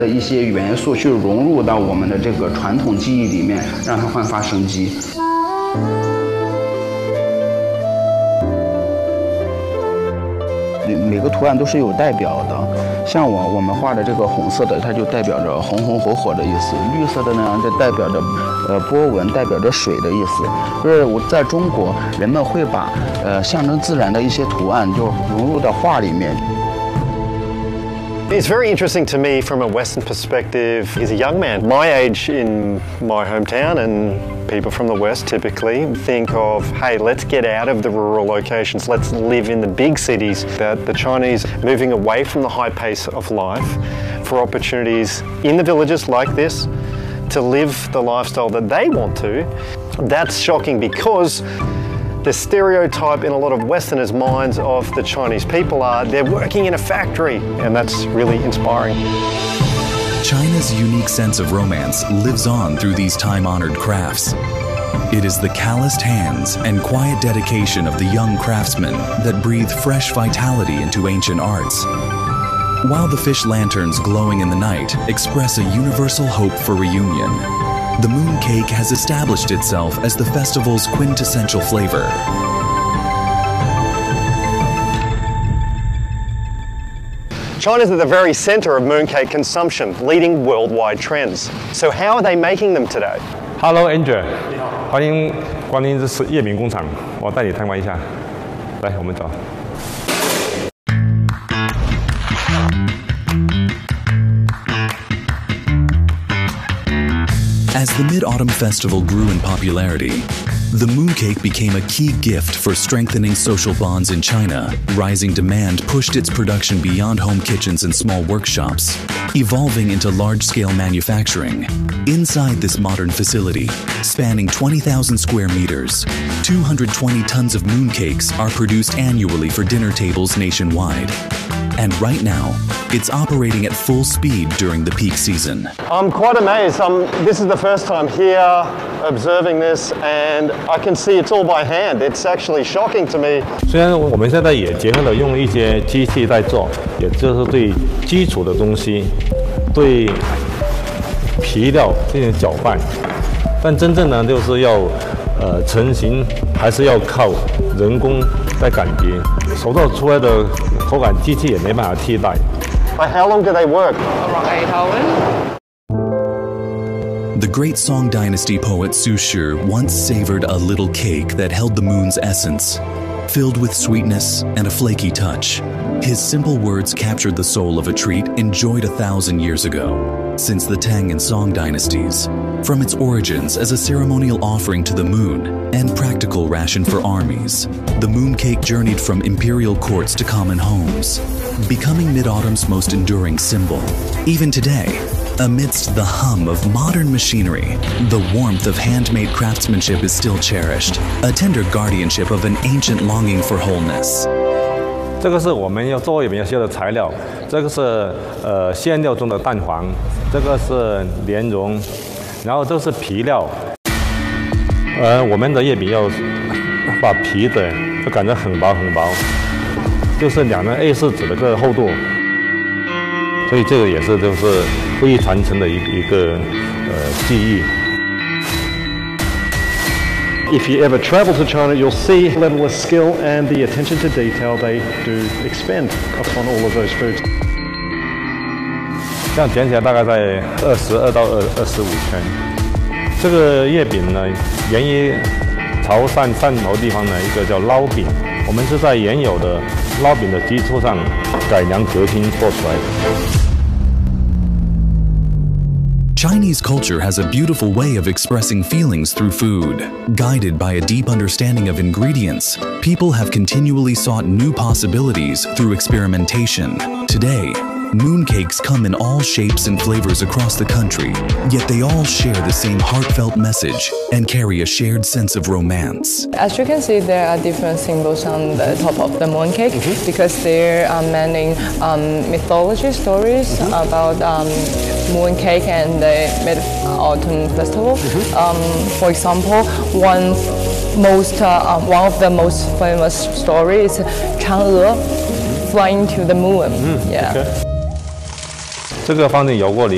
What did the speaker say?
的一些元素去融入到我们的这个传统技艺里面，让它焕发生机。每个图案都是有代表的，像我们画的这个红色的，它就代表着红红火火的意思；绿色的呢，就代表着波纹，代表着水的意思。就是我在中国，人们会把象征自然的一些图案就融入到画里面。 It's very interesting to me from a Western perspective. He's a young man, my age in my hometown, and people from the West typically think of, hey, let's get out of the rural locations, let's live in the big cities. That the Chinese moving away from the high pace of life for opportunities in the villages like this to live the lifestyle that they want to. That's shocking because the stereotype in a lot of Westerners' minds of the Chinese people are they're working in a factory, and that's really inspiring. China's unique sense of romance lives on through these time-honored crafts. It is the calloused hands and quiet dedication of the young craftsmen that breathe fresh vitality into ancient arts. While the fish lanterns glowing in the night express a universal hope for reunion, the mooncake has established itself as the festival's quintessential flavor. China's at the very center of mooncake consumption, leading worldwide trends. So how are they making them today? Hello, Angel， 欢迎光临这是叶饼工厂，我带你参观一下。来，我们走。 As the Mid-Autumn Festival grew in popularity, the mooncake became a key gift for strengthening social bonds in China. Rising demand pushed its production beyond home kitchens and small workshops, evolving into large-scale manufacturing. Inside this modern facility, spanning 20,000 square meters, 220 tons of mooncakes are produced annually for dinner tables nationwide. And right now, it's operating at full speed during the peak season. I'm quite amazed. This is the first time here observing this, and I can see it's all by hand. It's actually shocking to me. 虽然我们现在也结合了用一些机器在做，也就是对基础的东西，对皮料进行搅拌，但真正呢就是要成型，还是要靠人工在感觉，手造出来的口感机器也没办法替代。 By how long do they work? Around 8 hours. The great Song Dynasty poet Su Shi once savored a little cake that held the moon's essence, filled with sweetness and a flaky touch. His simple words captured the soul of a treat enjoyed 1,000 years ago, since the Tang and Song dynasties. From its origins as a ceremonial offering to the moon and practical ration for armies, the mooncake journeyed from imperial courts to common homes, becoming Mid-Autumn's most enduring symbol. Even today, amidst the hum of modern machinery, the warmth of handmade craftsmanship is still cherished, a tender guardianship of an ancient longing for wholeness. 这个是我们要做月饼要需要的材料，这个是馅料中的蛋黄，这个是莲蓉，然后这是皮料。我们的月饼要把皮的就擀得很薄很薄，就是2张 A4 纸的这个厚度，所以这个也是就是会传承的一个技艺。 If you ever travel to China, you'll see the level of skill and the attention to detail they do expend upon all of those foods. 这样卷起来大概在22到25圈。这个月饼呢，源于潮汕汕头地方的一个叫捞饼，我们是在原有的捞饼的基础上改良革新做出来的。 Chinese culture has a beautiful way of expressing feelings through food. Guided by a deep understanding of ingredients, people have continually sought new possibilities through experimentation. Today, mooncakes come in all shapes and flavors across the country, yet they all share the same heartfelt message and carry a shared sense of romance. As you can see, there are different symbols on the top of the mooncake because there are many mythology stories about mooncake and the Mid-Autumn Festival. For example, one of the most famous stories is Chang'e flying to the moon. Yeah. Okay. 这个放进油锅里。